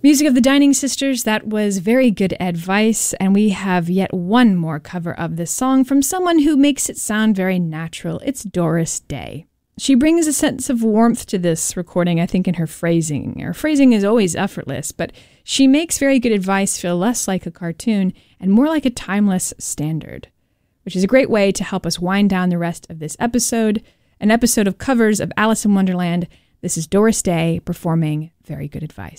Music of the Dining Sisters, that was very good advice, and we have yet one more cover of this song from someone who makes it sound very natural. It's Doris Day. She brings a sense of warmth to this recording, I think, in her phrasing. Her phrasing is always effortless, but she makes very good advice feel less like a cartoon and more like a timeless standard, which is a great way to help us wind down the rest of this episode, an episode of covers of Alice in Wonderland. This is Doris Day performing Very Good Advice.